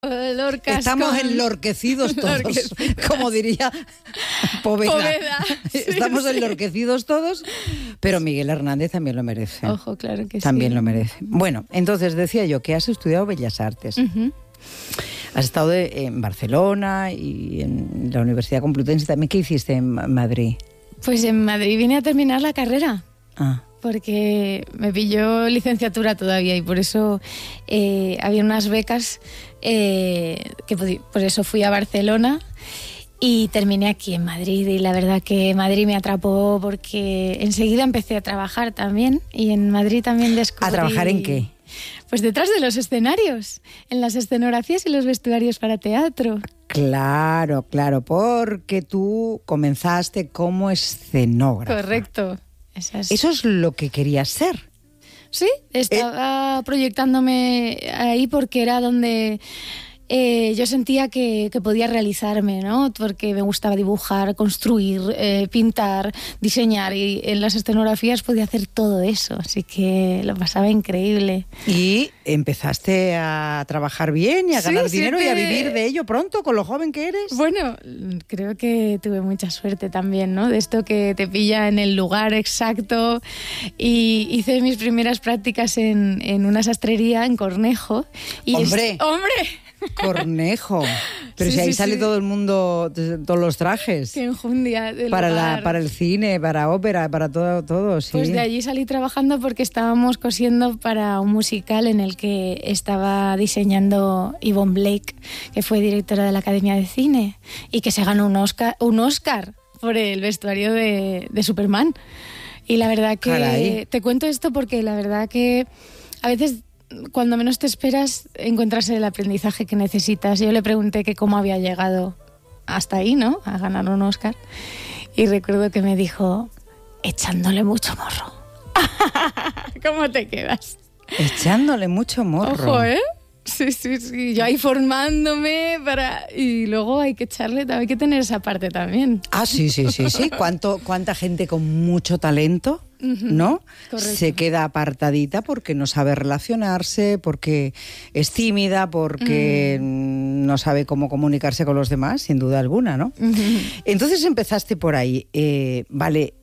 Lorcas Estamos enlorquecidos todos, como diría Poveda. Sí, Estamos enlorquecidos todos, pero Miguel Hernández también lo merece. Ojo, claro que también sí. lo merece. Bueno, entonces decía yo que has estudiado Bellas Artes. Uh-huh. Has estado en Barcelona y en la Universidad Complutense también. ¿Qué hiciste en Madrid? Pues en Madrid vine a terminar la carrera. Ah. Porque me pilló licenciatura todavía y por eso había unas becas por eso fui a Barcelona y terminé aquí en Madrid. Y la verdad que Madrid me atrapó porque enseguida empecé a trabajar también y en Madrid también descubrí... ¿A trabajar en qué? Pues detrás de los escenarios, en las escenografías y los vestuarios para teatro. Claro, porque tú comenzaste como escenógrafa. Correcto. Eso es lo que querías ser. Sí, estaba proyectándome ahí porque era donde yo sentía que podía realizarme, ¿no? Porque me gustaba dibujar, construir, pintar, diseñar y en las escenografías podía hacer todo eso, así que lo pasaba increíble. Y empezaste a trabajar bien y a ganar dinero y a vivir de ello pronto, con lo joven que eres. Bueno, creo que tuve mucha suerte también, ¿no? De esto que te pilla en el lugar exacto y hice mis primeras prácticas en una sastrería en Cornejo. Y ¡Hombre! Cornejo. Pero sí, si ahí sí, sale sí. todo el mundo, todos los trajes. Qué enjundia del para lugar. Para el cine, para ópera, para todo, sí. Pues de allí salí trabajando porque estábamos cosiendo para un musical en el que estaba diseñando Yvonne Blake, que fue directora de la Academia de Cine y que se ganó un Oscar por el vestuario de Superman. Y la verdad que... Caray. Te cuento esto porque la verdad que a veces... Cuando menos te esperas, encuentras el aprendizaje que necesitas. Yo le pregunté que cómo había llegado hasta ahí, ¿no? A ganar un Oscar. Y recuerdo que me dijo, echándole mucho morro. ¿Cómo te quedas? Echándole mucho morro. Ojo, ¿eh? Sí. Yo ahí formándome y luego hay que hay que tener esa parte también. Ah, sí. ¿Cuánta gente con mucho talento, ¿no? Correcto. Se queda apartadita porque no sabe relacionarse, porque es tímida, porque no sabe cómo comunicarse con los demás, sin duda alguna, ¿no? Entonces empezaste por ahí. Vale...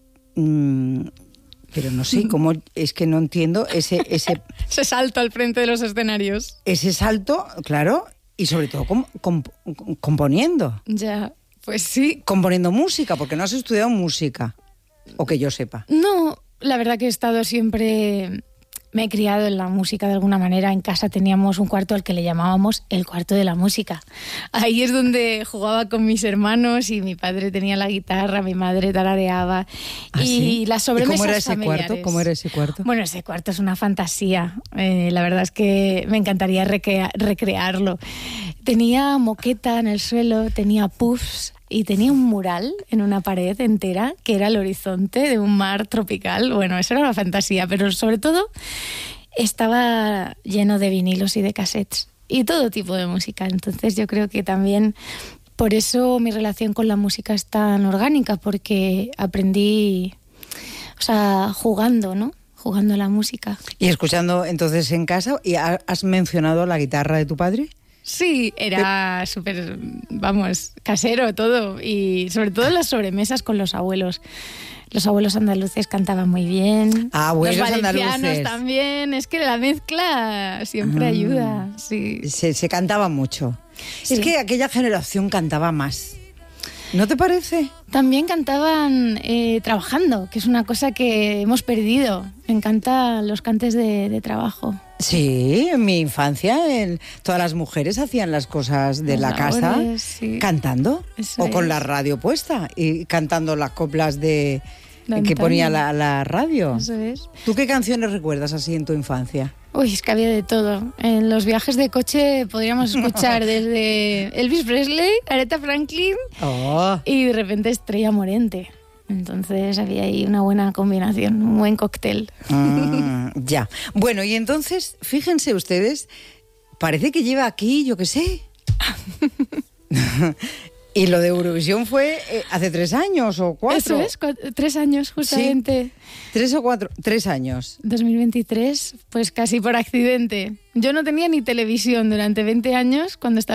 pero no sé cómo, es que no entiendo ese salto al frente de los escenarios. Ese salto, claro, y sobre todo componiendo. Ya, pues sí. Componiendo música, porque no has estudiado música, o que yo sepa. No, la verdad que he estado siempre... Me he criado en la música de alguna manera. En casa teníamos un cuarto al que le llamábamos el cuarto de la música. Ahí es donde jugaba con mis hermanos y mi padre tenía la guitarra, mi madre tarareaba. ¿Ah, y sí? las sobremesas ¿Y cómo era ese familiares. cuarto? ¿Cómo era ese cuarto? Bueno, ese cuarto es una fantasía. La verdad es que me encantaría recrearlo. Tenía moqueta en el suelo, tenía puffs y tenía un mural en una pared entera que era el horizonte de un mar tropical. Bueno, eso era una fantasía, pero sobre todo estaba lleno de vinilos y de cassettes y todo tipo de música. Entonces yo creo que también por eso mi relación con la música es tan orgánica, porque aprendí, jugando, ¿no? Jugando a la música. Y escuchando entonces en casa, ¿y has mencionado la guitarra de tu padre? Sí, era súper, casero todo, y sobre todo las sobremesas con los abuelos. Los abuelos andaluces cantaban muy bien. Abuelos los valencianos andaluces también. Es que la mezcla siempre ayuda. Sí. Se cantaba mucho. Sí. Es que aquella generación cantaba más. ¿No te parece? También cantaban trabajando, que es una cosa que hemos perdido. Me encantan los cantes de trabajo. Sí, en mi infancia todas las mujeres hacían las cosas de la casa cantando. Eso o con es. la radio puesta y cantando las coplas que antaño. ponía la radio. Eso es. ¿Tú qué canciones recuerdas así en tu infancia? Uy, es que había de todo. En los viajes de coche podríamos escuchar desde Elvis Presley, Aretha Franklin y de repente Estrella Morente. Entonces había ahí una buena combinación, un buen cóctel. Ya. Bueno, y entonces, fíjense ustedes, parece que lleva aquí, yo qué sé. Y lo de Eurovisión fue hace 3 años o 4. Eso es, 3 años justamente. Sí. 3 o 4, 3 años. 2023, pues casi por accidente. Yo no tenía ni televisión durante 20 años cuando estaba